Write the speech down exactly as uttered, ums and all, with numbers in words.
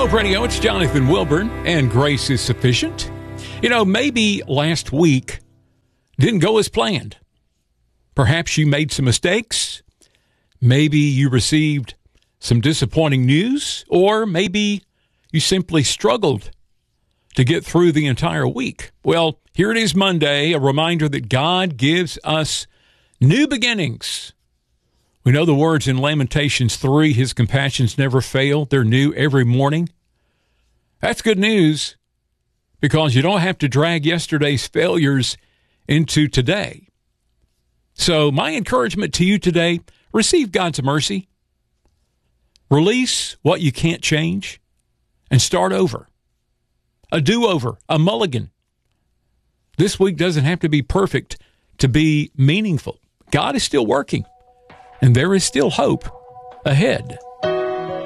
Hope Radio, it's Jonathan Wilburn, and grace is sufficient. You know, maybe last week didn't go as planned. Perhaps you made some mistakes. Maybe you received some disappointing news, or maybe you simply struggled to get through the entire week. Well, here it is Monday, a reminder that God gives us new beginnings. We know the words in Lamentations three, his compassions never fail. They're new every morning. That's good news because you don't have to drag yesterday's failures into today. So my encouragement to you today, receive God's mercy. Release what you can't change and start over. A do-over, a mulligan. This week doesn't have to be perfect to be meaningful. God is still working. And there is still hope ahead.